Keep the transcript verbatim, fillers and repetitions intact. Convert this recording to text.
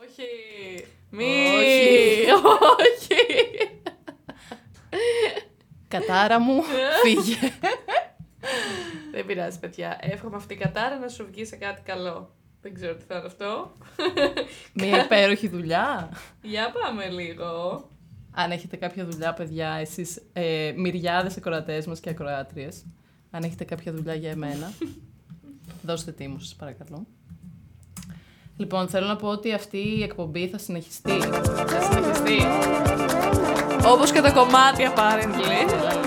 Όχι. Μη. Όχι. Όχι. Κατάρα μου, φύγε. Δεν πειράζει, παιδιά. Εύχομαι αυτή η κατάρα να σου βγει σε κάτι καλό. Δεν ξέρω τι θα είναι αυτό. Μια υπέροχη δουλειά. Για πάμε λίγο. Αν έχετε κάποια δουλειά, παιδιά, εσείς ε, μυριάδες ακροατές μας και ακροάτριες, αν έχετε κάποια δουλειά για εμένα, δώστε τίμους, σας παρακαλώ. Λοιπόν, θέλω να πω ότι αυτή η εκπομπή θα συνεχιστεί. Θα συνεχιστεί. Όπως και τα κομμάτια, apparently.